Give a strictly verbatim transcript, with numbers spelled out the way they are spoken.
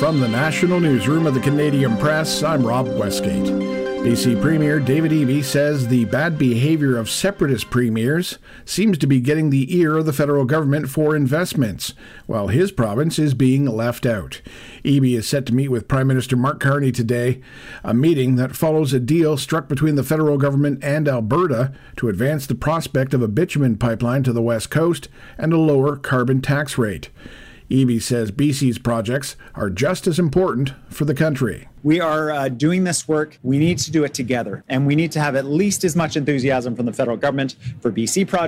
From the National Newsroom of the Canadian Press, I'm Rob Westgate. B C Premier David Eby says the bad behavior of separatist premiers seems to be getting the ear of the federal government for investments, while his province is being left out. Eby is set to meet with Prime Minister Mark Carney today, a meeting that follows a deal struck between the federal government and Alberta to advance the prospect of a bitumen pipeline to the west coast and a lower carbon tax rate. Eby says B C's projects are just as important for the country. We are uh, doing this work. We need to do it together, and we need to have at least as much enthusiasm from the federal government for B C projects